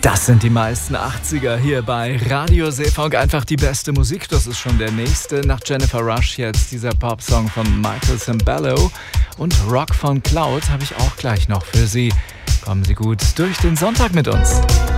Das sind die meisten 80er hier bei Radio Seefunk. Einfach die beste Musik, das ist schon der nächste. Nach Jennifer Rush jetzt dieser Popsong von Michael Sembello. Und Rock von Cloud habe ich auch gleich noch für Sie. Kommen Sie gut durch den Sonntag mit uns.